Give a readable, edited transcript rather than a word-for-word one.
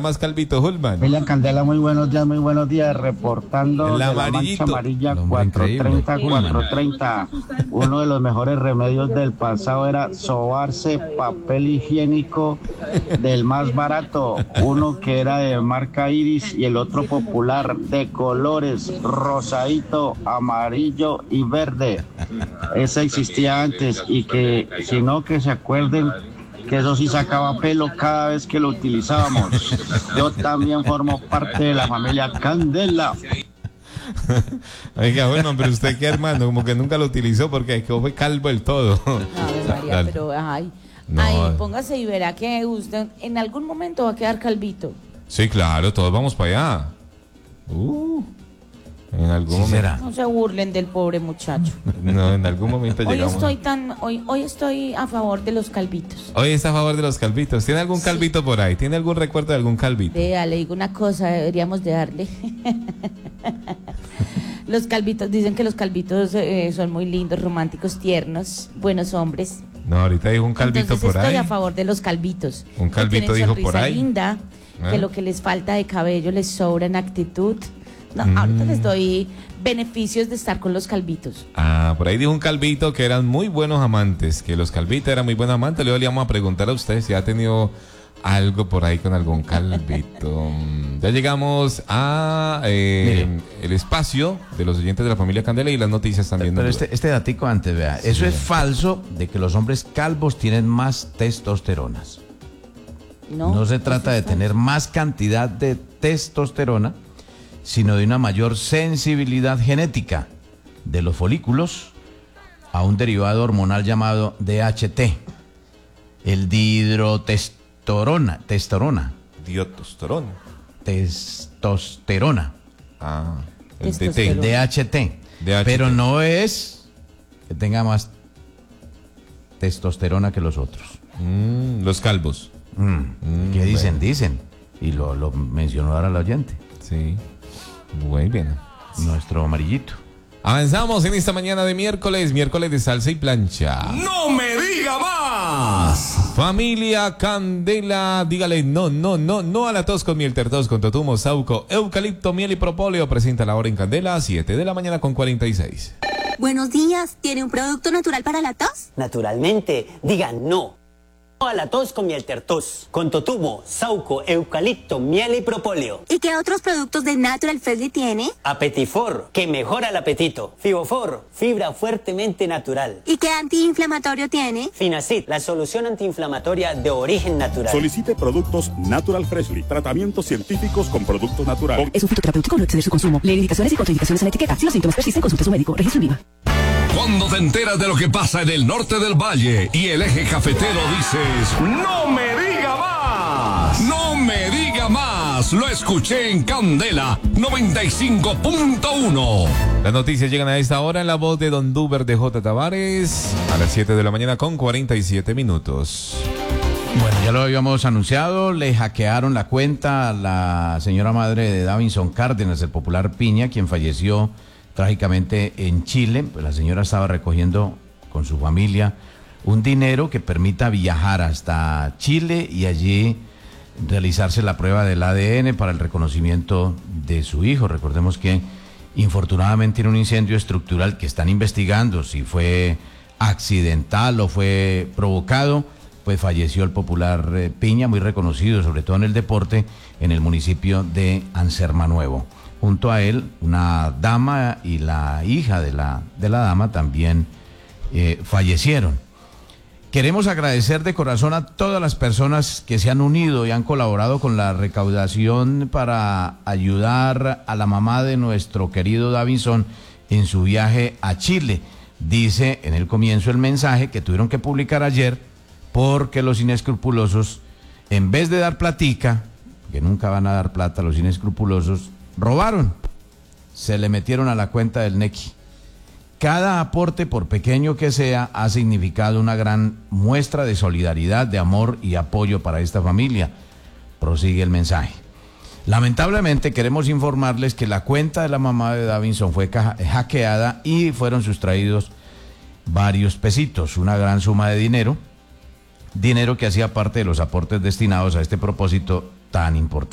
más calvito, Hulman? William Candela, muy buenos días, reportando El de la amarillito. Mancha Amarilla El hombre 430, increíble. 430. Uno de los mejores remedios del pasado era sobarse papel higiénico del más barato, uno que era de marca Iris y el otro popular de colores rosadito, amarillo y verde. Ese existía antes y que si no que se acuerden que eso sí sacaba pelo cada vez que lo utilizábamos. Yo también formo parte de la familia Candela. Oiga, bueno, pero usted qué, hermano, como que nunca lo utilizó porque fue calvo el todo. Ave María, Dale. pero ay, No. ay, póngase y verá que usted en algún momento va a quedar calvito. Sí, claro, todos vamos para allá. En algún Sí momento. será. No se burlen del pobre muchacho. No, en algún momento Hoy llegamos. hoy estoy a favor de los calvitos. Hoy está a favor de los calvitos. ¿Tiene algún calvito por ahí? ¿Tiene algún recuerdo de algún calvito? Vea, le digo una cosa, deberíamos de darle. Los calvitos, dicen que los calvitos son muy lindos, románticos, tiernos, buenos hombres. No, ahorita dijo un calvito Entonces por estoy ahí. a favor de los calvitos. Un Que calvito tienen dijo por sonrisa ahí. linda, que ¿Eh? lo que les falta de cabello les sobra en actitud. No, ahorita les doy beneficios de estar con los calvitos. Ah, por ahí dijo un calvito que eran muy buenos amantes, que los calvitos eran muy buenos amantes. Luego le vamos a preguntar a usted si ha tenido algo por ahí con algún calvito. Ya llegamos a el espacio de los oyentes de la familia Candela y las noticias también. Pero este datico antes, vea, Sí, eso señor. es falso de que los hombres calvos tienen más testosteronas. No se trata de tener más cantidad de testosterona, sino de una mayor sensibilidad genética de los folículos a un derivado hormonal llamado DHT, el dihidrotestosterona, Diotosterona. testosterona, Ah, el Testosterona. DT. DHT, DHT. pero no es que tenga más testosterona que los otros. Los calvos. ¿Qué dicen? Dicen. Y lo mencionó ahora el oyente, Sí. Muy bien. nuestro amarillito. Avanzamos en esta mañana de miércoles de salsa y plancha. ¡No me diga más! Familia Candela, dígale no a la tos con miel, tertos con totumo, sauco, eucalipto, miel y propóleo. Presenta la hora en Candela, 7 de la mañana con 46. Buenos días, ¿tiene un producto natural para la tos? Naturalmente, diga no. No a la tos con miel tertos, con totumo, sauco, eucalipto, miel y propóleo. ¿Y qué otros productos de Natural Freshly tiene? Apetifor, que mejora el apetito. Fibofor, fibra fuertemente natural. ¿Y qué antiinflamatorio tiene? Finacid, la solución antiinflamatoria de origen natural. Solicite productos Natural Freshly, tratamientos científicos con productos naturales. Es un fitoterapéutico, no exceder su consumo. Lee indicaciones y contraindicaciones en la etiqueta. Si los síntomas persisten, consulte a su médico. Registro INVIMA. Cuando te enteras de lo que pasa en el norte del valle y el eje cafetero dices, ¡no me diga más! ¡No me diga más! Lo escuché en Candela 95.1. Las noticias llegan a esta hora en la voz de Don Duber de J. Tavares a las 7 de la mañana con 47 minutos. Bueno, ya lo habíamos anunciado, le hackearon la cuenta a la señora madre de Davinson Cárdenas, el popular Piña, quien falleció trágicamente en Chile. Pues la señora estaba recogiendo con su familia un dinero que permita viajar hasta Chile y allí realizarse la prueba del ADN para el reconocimiento de su hijo. Recordemos que infortunadamente en un incendio estructural que están investigando si fue accidental o fue provocado, pues falleció el popular Piña, muy reconocido sobre todo en el deporte, en el municipio de Anserma Nuevo. Junto a él, una dama y la hija de la dama también fallecieron. Queremos agradecer de corazón a todas las personas que se han unido y han colaborado con la recaudación para ayudar a la mamá de nuestro querido Davinson en su viaje a Chile. Dice en el comienzo el mensaje que tuvieron que publicar ayer porque los inescrupulosos, en vez de dar platica, que nunca van a dar plata los inescrupulosos, robaron, se le metieron a la cuenta del Nequi. Cada aporte, por pequeño que sea, ha significado una gran muestra de solidaridad, de amor y apoyo para esta familia. Prosigue el mensaje. Lamentablemente queremos informarles que la cuenta de la mamá de Davinson fue hackeada y fueron sustraídos varios pesitos, una gran suma de dinero que hacía parte de los aportes destinados a este propósito tan importante.